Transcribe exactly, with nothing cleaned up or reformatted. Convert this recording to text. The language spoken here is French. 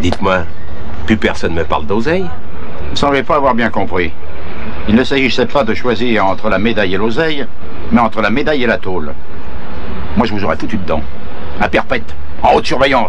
Dites-moi, plus personne me parle d'oseille? Vous ne semblez pas avoir bien compris. Il ne s'agissait pas de choisir entre la médaille et l'oseille, mais entre la médaille et la tôle. Moi, je vous aurais foutu dedans. À perpète, en haute surveillance.